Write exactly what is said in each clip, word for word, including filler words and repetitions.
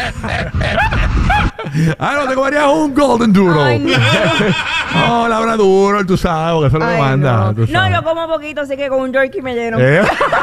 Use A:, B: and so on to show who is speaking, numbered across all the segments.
A: Ah, no te comerías un Golden Doodle.
B: Ay, no.
A: No, Labrador, tú sabes, porque eso es lo que
B: Ay,
A: manda.
B: no.
A: tú
B: No,
A: sabes.
B: yo como poquito, así que con un jerky me lleno.
A: ¿Eh?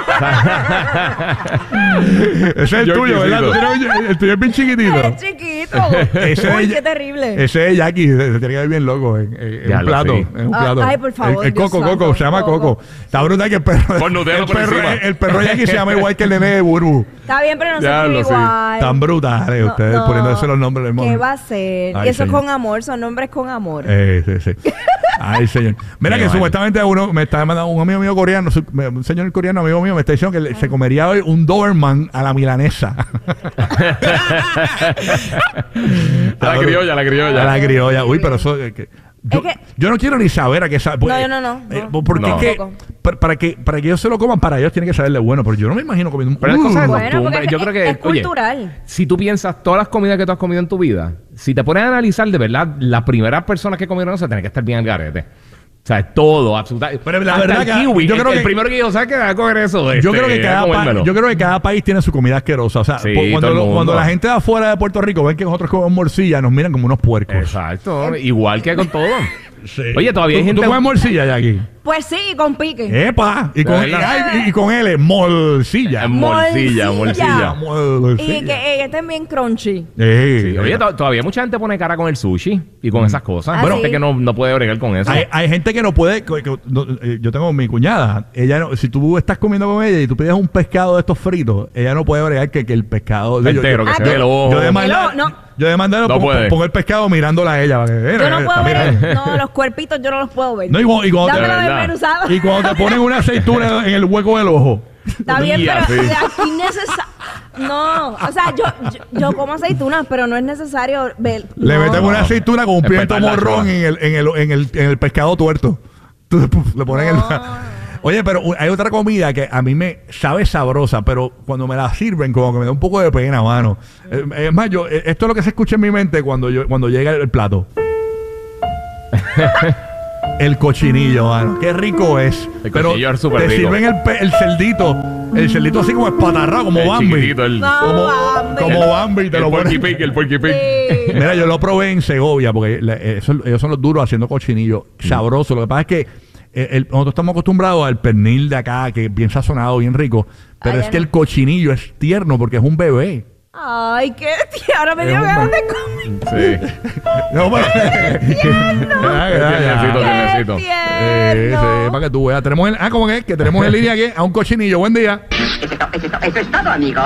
A: Ese es el tuyo, ¿verdad? Tú tienes- El tuyo es bien chiquitito.
B: Es chiquito.
A: Ese
B: Uy,
A: es-
B: qué terrible.
A: Ese es Jackie, se, se tiene que ver bien loco en, en- en
C: Ya
A: un
C: lo
A: plato.
C: sé.
A: En un
B: Ah,
A: plato.
B: ay, por favor,
A: El, el
B: Dios
A: Coco,
B: santo,
A: Coco, se llama Coco.
B: Coco.
A: Está brutal que el perro.
C: Con Nutella
A: el,
C: por
A: perro
C: encima.
A: el perro Jackie se llama igual que el nene de Burbu.
B: Está bien, pero no se
C: Ya
B: escribe
C: lo sé.
B: igual.
A: Tan brutales
B: No,
A: ustedes
B: no.
A: poniéndose los nombres del
B: ¿Qué
A: mundo.
B: va a ser?
A: Ay,
B: Y eso es
A: señor.
B: con amor, son nombres con amor.
A: Eh, sí, sí. Ay, señor. Mira
C: Qué
A: que
C: mal.
A: supuestamente uno me está mandando un amigo mío coreano, su- me- un señor coreano amigo mío me está diciendo que le- se comería hoy un Doberman a la milanesa.
C: A la criolla, a la criolla.
A: A la criolla. Uy, pero eso... eh, que- yo,
B: Es que-
A: yo no quiero ni saber a qué sabe.
B: No, yo no, no,
A: eh,
B: no.
A: porque
C: No.
A: es que
B: Tampoco.
A: para, para que para que ellos se lo coman, para ellos tiene que saberle bueno. Pero yo no me imagino comiendo un...
C: Pero es cosa de
A: Uh,
B: Bueno,
C: costumbre.
B: porque
C: Yo
B: es-
C: creo que,
B: es
C: oye,
B: cultural.
C: si tú piensas todas las comidas que tú has comido en tu vida, si te pones a analizar de verdad, las primeras personas que comieron eso tienen que estar bien al garete. O sea, todo, absolutamente.
A: Pero la
C: Hasta
A: verdad
C: el
A: que-
C: kiwi.
A: yo
C: el,
A: creo
C: el
A: que-
C: primero que yo sabe que va a comer eso.
A: Yo
C: este,
A: creo, que
C: va a
A: cada pa-
C: comérmelo.
A: yo creo que cada país tiene su comida asquerosa. O sea,
C: Sí,
A: por- cuando,
C: todo el
A: lo-
C: mundo.
A: cuando la gente de afuera de Puerto Rico ven que nosotros comemos morcilla, nos miran como unos puercos.
C: Exacto. Igual que con todo.
A: Sí.
C: Oye, todavía hay
A: ¿Tú,
C: gente...
A: ¿Tú comes morcilla ya aquí?
B: Pues sí, con pique.
A: ¡Epa! Y con,
C: De
A: y,
C: verdad.
A: ay, y con L, morcilla.
C: Eh, Morcilla,
B: Morcilla.
C: morcilla.
A: Morcilla.
B: Y que eh, estén bien crunchy.
A: Eh,
C: Sí, oye, to- todavía mucha gente pone cara con el sushi y con esas cosas.
B: Ah,
C: Bueno,
B: sí.
C: gente que no, no puede bregar con eso.
A: hay, hay gente que no puede. que- que- no, eh, yo tengo mi cuñada. Ella no, si tú estás comiendo con ella y tú pides un pescado de estos fritos, ella no puede bregar que, que el pescado. yo-
C: Entero,
A: yo,
C: que se
B: Ah,
C: ve
B: que-
C: el ojo.
A: yo de
B: El
A: mandar,
B: ojo, no.
A: yo de mandar
C: No
A: pongo,
C: puede.
A: pongo el pescado mirándola a ella. para que, mira,
B: Yo no
A: mira,
B: puedo
A: está
B: ver.
A: mirando.
B: No, los cuerpitos yo no los puedo ver.
A: No, y cuando, y cuando te-
B: Dámelo
C: de verdad.
B: desmenuzado.
A: y cuando te ponen una aceituna en el hueco del ojo.
B: Está bien,
C: Ya,
B: pero
C: sí.
B: de aquí necesario. No, o sea, yo, yo, yo como aceitunas, pero no es necesario ver.
A: Le
B: no.
A: meten una aceituna con un pimiento
C: Espetarla,
A: morrón
C: chula.
A: en el, en, el, en, el, en el pescado tuerto. Entonces, puf, le ponen
B: No.
A: el... Oye, pero u- hay otra comida que a mí me sabe sabrosa, pero cuando me la sirven como que me da un poco de pena, mano. Eh, Es más, yo, eh, esto es lo que se escucha en mi mente cuando, yo, cuando llega el, el plato. El cochinillo, mano. Qué rico es.
C: El
A: pero
C: cochinillo es súper
A: te
C: rico.
A: sirven el, pe- el cerdito. El cerdito así como espatarrado, como
C: El
A: Bambi.
C: chiquitito, el,
B: No,
A: Como
B: Bambi.
A: como Bambi. Te
C: el
A: lo
C: porky
A: ponen.
C: pig, el porky pig.
B: Sí.
A: Mira, yo lo probé en Segovia porque le- eso- ellos son los duros haciendo cochinillo. Sabroso. Lo que pasa es que eh, el- nosotros estamos acostumbrados al pernil de acá, que es bien sazonado, bien rico. Pero
B: Ay,
A: es
B: ya
A: que
B: no.
A: el cochinillo es tierno porque es un bebé.
B: Ay, qué tío. Ahora me
A: Es
B: dio
A: un
B: ganas
A: ma-
B: de comer.
C: Sí.
A: No, pero... Ya, ya, ya.
C: Tiernecito, tiernecito.
B: Qué
A: Eh,
B: tierno.
A: sí, para que tú veas. Tenemos el- ah, ¿cómo que es? Que tenemos en línea aquí a un cochinillo. Buen día.
D: Eso es, to- eso es to- eso es todo, amigos.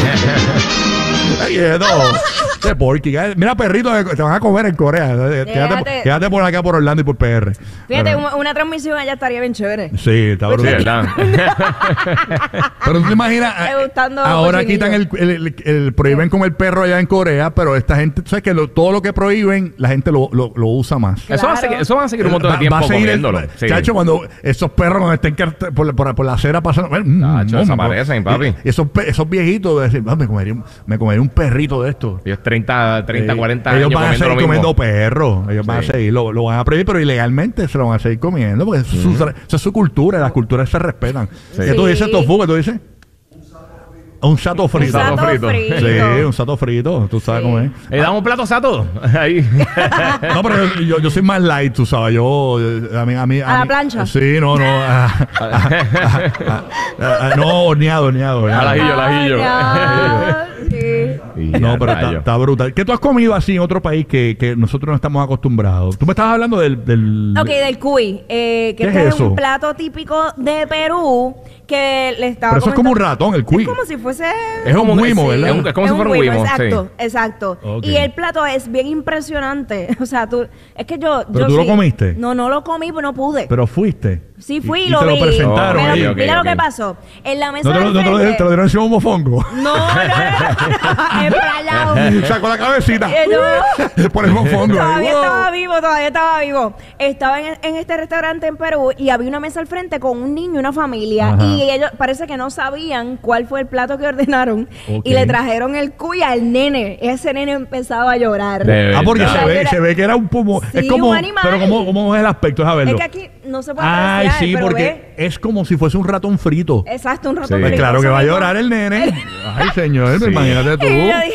A: Ay, quieto. Qué porky. Mira, perrito, te van a comer en Corea. Quédate,
B: Déjate.
A: quédate por acá, por Orlando y por P R.
B: Fíjate,
A: Pero-
B: una, una transmisión allá estaría bien chévere.
A: Sí, está
C: Sí,
A: brutal.
C: ¿verdad?
A: Pero tú te imaginas,
B: Me
A: eh,
B: gustando
A: ahora
B: cochinillo.
A: quitan el, el, el- el- prohíben comer perro allá en Corea, pero esta gente, tú sabes que lo- todo lo que prohíben, la gente lo, lo, lo usa más.
C: Eso, va a seguir, eso van a seguir un montón de
A: Va-
C: tiempo
A: va a seguir el-
C: comiéndolo. Sí.
A: Chacho, cuando esos perros cuando estén car- por, por, por la acera pasando, mm,
C: Chacho,
A: mm,
C: desaparecen, papi.
A: Y, y esos, pe- esos viejitos de decir, "Ah, me, comería, un- me comería un perrito de esto.
C: Ellos treinta, treinta,
A: Eh,
C: cuarenta
A: ellos
C: años
A: van a
C: comiendo
A: seguir
C: lo mismo.
A: comiendo perros. Ellos van a
C: Sí.
A: seguir, lo, lo van a prohibir, pero ilegalmente se lo van a seguir comiendo porque eso es su- eso es su cultura, las culturas se respetan.
C: Sí.
A: ¿Qué tú dices,
B: Sí.
A: tofu? ¿Qué tú dices? Un sato
B: Un
A: frito.
C: sato
B: sato
C: frito.
B: frito.
A: Sí, un sato frito, tú sabes
B: Sí.
A: cómo es.
C: ¿Le damos un plato sato? Ahí.
A: No, pero yo, yo, yo soy más light, tú sabes. Yo, eh, a mí, a mí,
B: ¿A la
A: mí-
B: plancha?
A: Sí, no, no. ah, ah, ah, ah, ah, no, horneado, horneado. horneado.
C: Al ajillo, al ajillo.
B: Ay, no. Sí.
C: Y
A: No,
C: ya,
A: pero está,
C: rayo.
A: está brutal. ¿Qué tú has comido así en otro país que, que nosotros no estamos acostumbrados? Tú me estabas hablando del... del
B: Ok, del cuy. Eh, que
A: ¿Qué
B: este
A: es
B: es,
A: eso?
B: un plato típico de Perú que le estaba
A: Pero eso es como un
B: comentando-
A: ratón, el cuy.
B: Es como si fuese...
A: Es un guimo,
C: sí,
A: ¿verdad?
C: Es, un- es como
B: Es
C: si fuera un
B: guimo,
C: guimo.
B: Exacto,
C: Sí.
B: exacto.
A: Ok.
B: Y el plato es bien impresionante. O sea, tú... Es que yo...
A: ¿Pero
B: yo
A: tú lo
B: sí-
A: comiste?
B: No, no lo comí, pero no pude.
A: Pero fuiste.
B: Sí fui y,
A: y
B: lo
A: te
B: vi.
A: lo presentaron.
B: Pero
A: ellos.
C: ok,
B: mira
C: ok.
B: lo que pasó. En la mesa
A: ¿No te lo,
B: del
A: no te lo-
B: frente-
A: te lo dieron encima un mofongo?
B: No, no, no. Emplayado.
A: Sacó la cabecita.
B: Eh, no.
A: Por el mofongo.
B: Todavía
A: ahí.
B: estaba vivo, todavía estaba vivo. Estaba en, en este restaurante en Perú y había una mesa al frente con un niño y una familia.
A: Ajá.
B: Y ellos parece que no sabían cuál fue el plato que ordenaron.
A: Ok.
B: Y le trajeron el cuy al nene. Ese nene empezaba a llorar.
C: De
A: Ah, porque
C: verdad.
A: se ve,
B: Era-
A: se ve que era un pomo.
B: Sí,
A: es como.
B: un animal.
A: Pero ¿cómo, cómo es el aspecto? A verlo.
B: Es que aquí no se puede
A: Ay,
B: apreciar,
A: sí,
B: pero
A: porque
B: ve.
A: es como si fuese un ratón frito.
B: Exacto, un rato
C: Sí.
A: Pues
B: frito,
A: claro que
B: eso
A: va a
B: mismo.
A: llorar el nene. Ay, señor,
C: Sí.
A: imagínate tú.
B: Y yo dije,